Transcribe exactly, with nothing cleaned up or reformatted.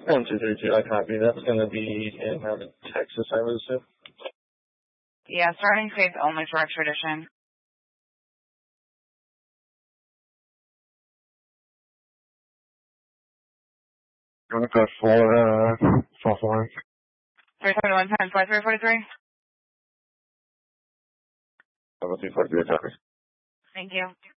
One two three two, I copy. That's going to be in uh, Texas, I would assume. Yeah, starting states only for extradition. I'm going to go for, uh, false alarm. three seven one ten forty-three forty-three. I'm going to see forty-three, copy. Thank you.